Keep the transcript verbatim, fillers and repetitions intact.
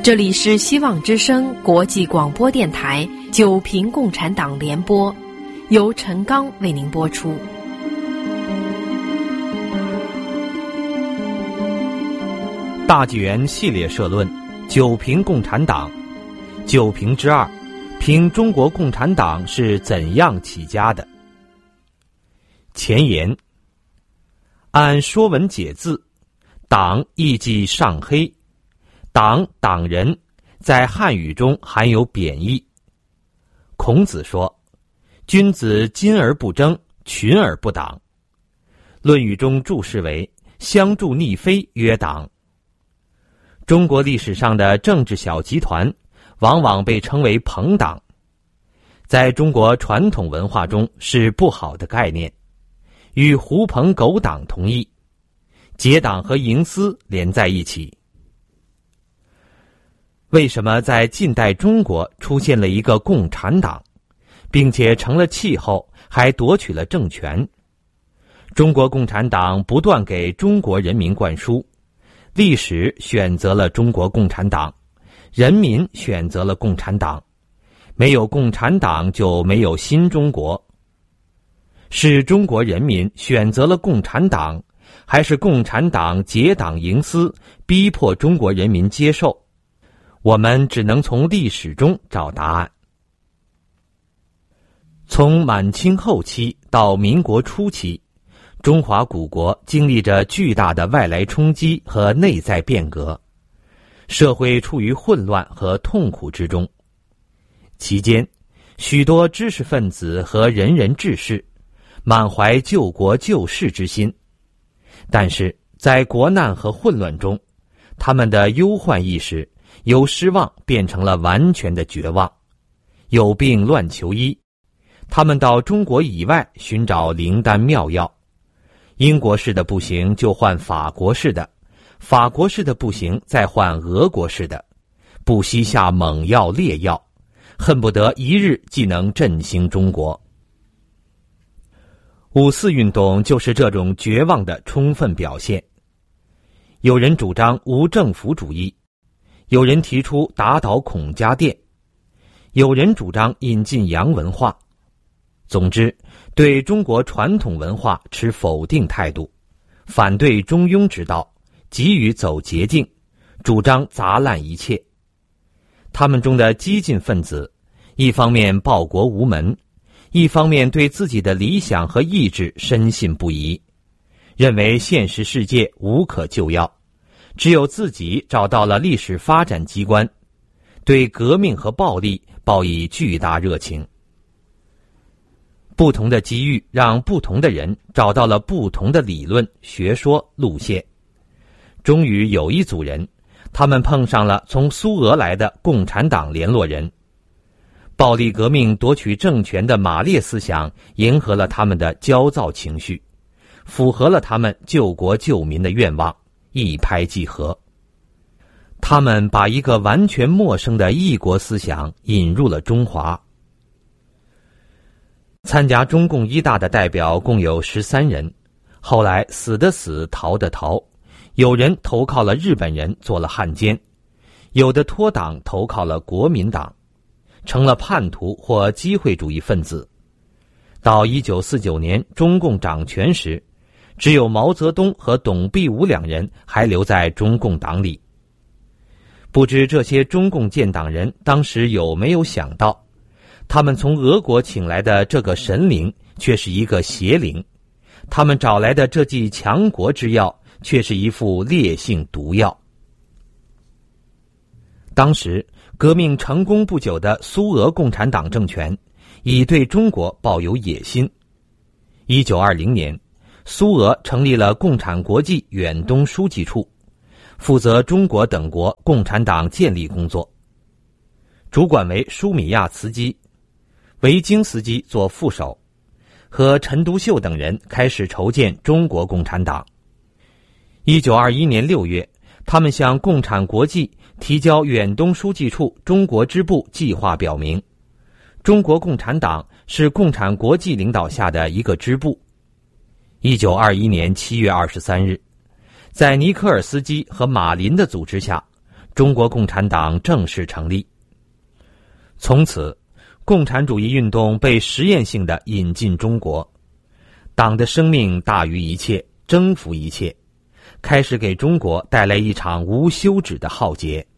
这里是希望之声国际广播电台九平共产党联播，由陈刚为您播出。 大纪元系列社论：九平共产党。九平之二，评中国共产党是怎样起家的。前言：按《说文解字》，党意即上黑，党党人在汉语中含有贬义。孔子说：君子今而不争，群而不党。论语中注释为：相助逆非曰党。中国历史上的政治小集团往往被称为朋党，在中国传统文化中是不好的概念，与狐朋狗党同义，结党和营私连在一起。为什么在近代中国出现了一个共产党，并且成了气候，还夺取了政权？中国共产党不断给中国人民灌输，历史选择了中国共产党，人民选择了共产党，没有共产党就没有新中国。是中国人民选择了共产党，还是共产党结党营私，逼迫中国人民接受？我们只能从历史中找答案。从满清后期到民国初期，中华古国经历着巨大的外来冲击和内在变革，社会处于混乱和痛苦之中。期间，许多知识分子和仁人志士满怀救国救世之心，但是在国难和混乱中，他们的忧患意识由失望变成了完全的绝望。有病乱求医，他们到中国以外寻找灵丹妙药。英国式的不行就换法国式的，法国式的不行再换俄国式的，不惜下猛药烈药，恨不得一日即能振兴中国。五四运动就是这种绝望的充分表现。有人主张无政府主义，有人提出打倒孔家店，有人主张引进洋文化。总之，对中国传统文化持否定态度，反对中庸之道，急于走捷径，主张砸烂一切。他们中的激进分子，一方面报国无门，一方面对自己的理想和意志深信不疑，认为现实世界无可救药，只有自己找到了历史发展机关，对革命和暴力抱以巨大热情。不同的机遇让不同的人找到了不同的理论、学说、路线。终于有一组人，他们碰上了从苏俄来的共产党联络人。暴力革命夺取政权的马列思想迎合了他们的焦躁情绪，符合了他们救国救民的愿望，一拍即合。他们把一个完全陌生的异国思想引入了中华。参加中共一大的代表共有十三人，后来死的死，逃的逃，有人投靠了日本人做了汉奸，有的脱党投靠了国民党，成了叛徒或机会主义分子。到一九四九年中共掌权时，只有毛泽东和董必武两人还留在中共党里。不知这些中共建党人当时有没有想到，他们从俄国请来的这个神灵却是一个邪灵，他们找来的这剂强国之药却是一副烈性毒药。当时革命成功不久的苏俄共产党政权已对中国抱有野心。一九二零年，苏俄成立了共产国际远东书记处，负责中国等国共产党建立工作，主管为舒米亚茨基，维京斯基做副手，和陈独秀等人开始筹建中国共产党。一九二一年六月，他们向共产国际提交远东书记处中国支部计划，表明中国共产党是共产国际领导下的一个支部。一九二一年七月二十三日，在尼科尔斯基和马林的组织下， 中国共产党正式成立。从此，共产主义运动被实验性地引进中国，党的生命大于一切，征服一切，开始给中国带来一场无休止的浩劫。